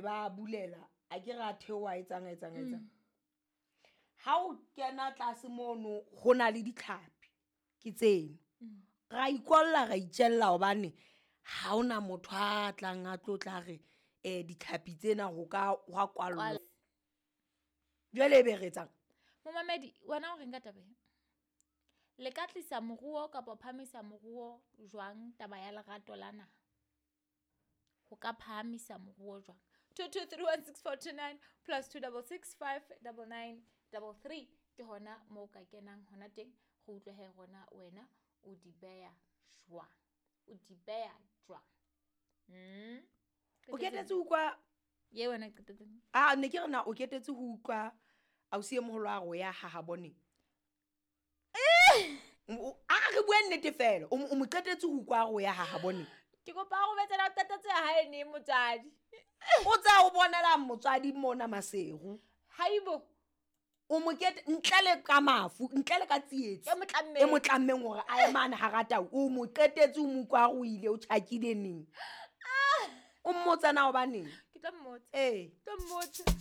ba bulela a ke ra theoa etsang ha o kena tlase mono gona le ditlhapi ke tseno ra ikolla ra itjella hobane ha ona motho a tlang a tlotla re ditlhapi tsena go ka wa kwallo jwale be re etsang Momamedi wena o renka tabe le ka tlisa moruo kapa phamisa moruo jwang taba ya lerato lana ho ka phamisa moruo jwang 22316429 plus 26659933 ke hona mo ka kenang hona teng go utlwe rona wena o di beya jwang o ketetse ukwa ye wena qetetse ne ke rena o ketetse ho ukwa ausi e moholo a go ya ha bone re bua nnete fela o mo qetetse ho ukwa go ya ha bone ke kopa go betela o qetetse ha ene motswadi o tsa o bonela motswadi mona Masego haibo o mokete ntle le ka mafu ntle le ka tsietsi e motlammeng hore a emana ha rata o mo qetetse o mo ukwa go ile o tshakile neng o mmotsa na o ba neng ke tla mmotsa ee tla mmotsa